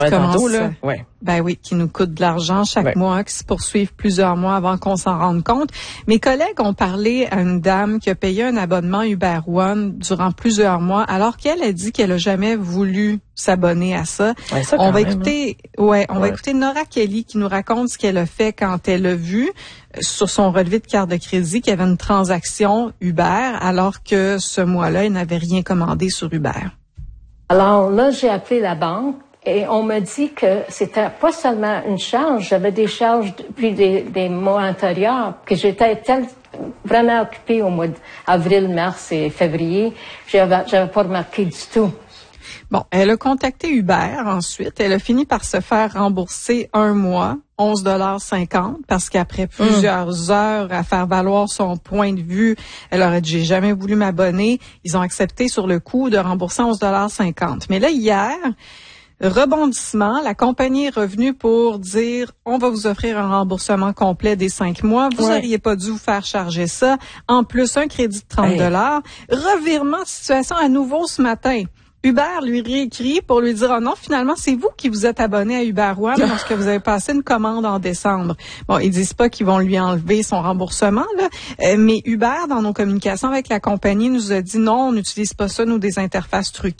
Tantôt, là. Ouais. Ben oui, qui nous coûte de l'argent chaque mois, qui se poursuivent plusieurs mois avant qu'on s'en rende compte. Mes collègues ont parlé à une dame qui a payé un abonnement Uber One durant plusieurs mois, alors qu'elle a dit qu'elle a jamais voulu s'abonner à ça. Ouais, ça on va écouter, on va écouter Nora Kelly qui nous raconte ce qu'elle a fait quand elle a vu sur son relevé de carte de crédit qu'il y avait une transaction Uber, alors que ce mois-là, elle n'avait rien commandé sur Uber. Alors là, j'ai appelé la banque. Et on m'a dit que c'était pas seulement une charge, j'avais des charges depuis des mois antérieurs, que j'étais vraiment occupée au mois d'avril, mars et février. J'avais pas remarqué du tout. Bon, elle a contacté Uber ensuite. Elle a fini par se faire rembourser un mois, 11,50 $, parce qu'après plusieurs heures à faire valoir son point de vue, elle aurait dit, j'ai jamais voulu m'abonner. Ils ont accepté sur le coup de rembourser 11,50 $. Mais là, hier, rebondissement, la compagnie est revenue pour dire on va vous offrir un remboursement complet des 5 mois. Vous n'auriez pas dû vous faire charger ça. En plus, un crédit de 30 $. Revirement de situation à nouveau ce matin. Uber lui réécrit pour lui dire « Oh non, finalement, c'est vous qui vous êtes abonné à Uber One lorsque vous avez passé une commande en décembre. » Bon, ils disent pas qu'ils vont lui enlever son remboursement, là, mais Uber, dans nos communications avec la compagnie, nous a dit « Non, on n'utilise pas ça, nous, des interfaces truquées. »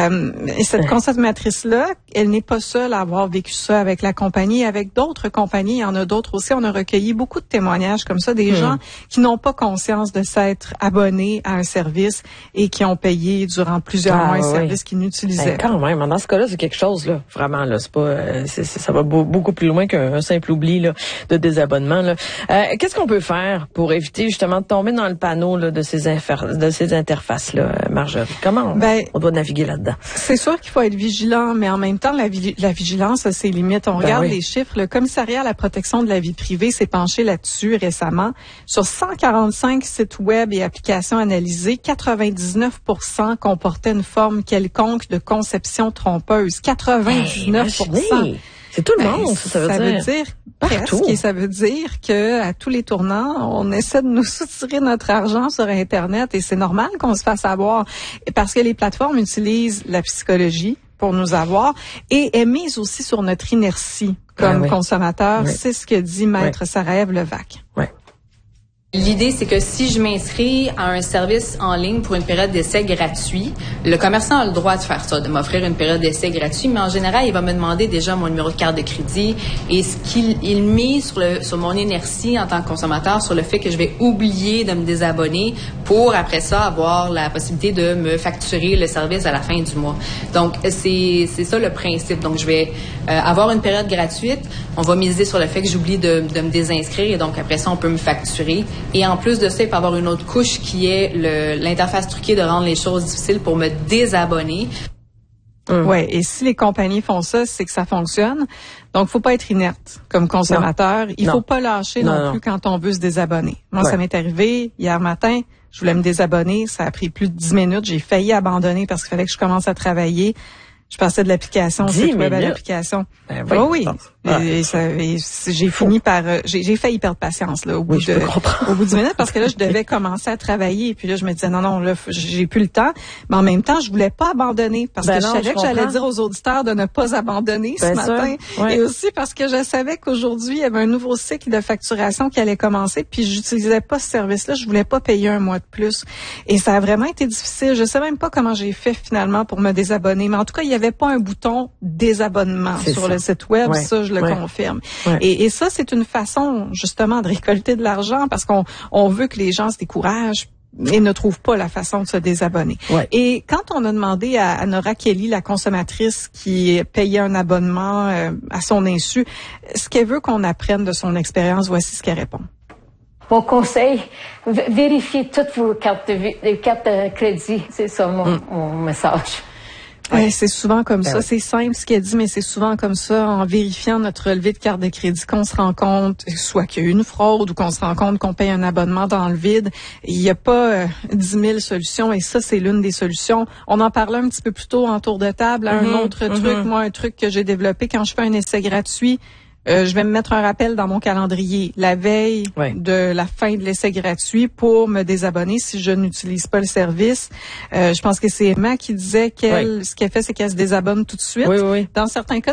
Et cette consommatrice-là, elle n'est pas seule à avoir vécu ça avec la compagnie. Avec d'autres compagnies, il y en a d'autres aussi. On a recueilli beaucoup de témoignages comme ça, des gens qui n'ont pas conscience de s'être abonnés à un service et qui ont payé durant plusieurs mois service qu'ils n'utilisaient. Quand même, dans ce cas-là, c'est quelque chose là, vraiment là, c'est pas, ça va beaucoup plus loin qu'un simple oubli là de désabonnement là. Qu'est-ce qu'on peut faire pour éviter justement de tomber dans le panneau là de ces interfaces là, Marjorie? Comment on doit naviguer là-dedans? C'est sûr qu'il faut être vigilant, mais en même temps, la vigilance a ses limites. On regarde les chiffres. Le commissariat à la protection de la vie privée s'est penché là-dessus récemment. Sur 145 sites web et applications analysées, 99% comportaient une forme quelconque de conception trompeuse. 99%. C'est tout le monde, ça veut dire presque, et ça veut dire que à tous les tournants, on essaie de nous soutirer notre argent sur Internet et c'est normal qu'on se fasse avoir parce que les plateformes utilisent la psychologie pour nous avoir et est mise aussi sur notre inertie comme consommateur. C'est ce que dit Maître Sarajev Levac. L'idée, c'est que si je m'inscris à un service en ligne pour une période d'essai gratuit, le commerçant a le droit de faire ça, de m'offrir une période d'essai gratuit, mais en général, il va me demander déjà mon numéro de carte de crédit et ce qu'il mise sur mon inertie en tant que consommateur, sur le fait que je vais oublier de me désabonner pour, après ça, avoir la possibilité de me facturer le service à la fin du mois. Donc, c'est ça le principe. Donc, je vais avoir une période gratuite. On va miser sur le fait que j'oublie de me désinscrire et donc, après ça, on peut me facturer. Et en plus de ça, il peut y avoir une autre couche qui est l'interface truquée de rendre les choses difficiles pour me désabonner. Ouais, et si les compagnies font ça, c'est que ça fonctionne. Donc, faut pas être inerte comme consommateur. Il faut pas lâcher non plus quand on veut se désabonner. Moi, ça m'est arrivé hier matin. Je voulais me désabonner. Ça a pris plus de 10 minutes. J'ai failli abandonner parce qu'il fallait que je commence à travailler. Je passais de l'application, site web à l'application. Oui. Et j'ai fini par, j'ai failli perdre patience, là, au bout de 10 minutes, parce que là, je devais commencer à travailler. Et puis là, je me disais, non, là, j'ai plus le temps. Mais en même temps, je voulais pas abandonner, parce que je savais que j'allais dire aux auditeurs de ne pas abandonner ce matin. Et aussi parce que je savais qu'aujourd'hui, il y avait un nouveau cycle de facturation qui allait commencer, puis j'utilisais pas ce service-là. Je voulais pas payer un mois de plus. Et ça a vraiment été difficile. Je sais même pas comment j'ai fait finalement pour me désabonner. Mais en tout cas, il y avait pas un bouton désabonnement sur le site web. Ça, je le confirme. Et ça, c'est une façon, justement, de récolter de l'argent parce qu'on veut que les gens se découragent et ne trouvent pas la façon de se désabonner. Et quand on a demandé à Nora Kelly, la consommatrice qui payait un abonnement à son insu, ce qu'elle veut qu'on apprenne de son expérience, voici ce qu'elle répond. Mon conseil, vérifiez toutes vos cartes de crédit. C'est ça mon message. Oui, c'est souvent comme ça. C'est simple ce qu'elle dit, mais c'est souvent comme ça, en vérifiant notre relevé de carte de crédit, qu'on se rend compte, soit qu'il y a eu une fraude ou qu'on se rend compte qu'on paye un abonnement dans le vide. Il n'y a pas 10 000 solutions et ça, c'est l'une des solutions. On en parlait un petit peu plus tôt en tour de table. Un autre truc, moi, un truc que j'ai développé quand je fais un essai gratuit, je vais me mettre un rappel dans mon calendrier la veille de la fin de l'essai gratuit pour me désabonner si je n'utilise pas le service. Je pense que c'est Emma qui disait ce qu'elle fait, c'est qu'elle se désabonne tout de suite. Oui. Dans certains cas,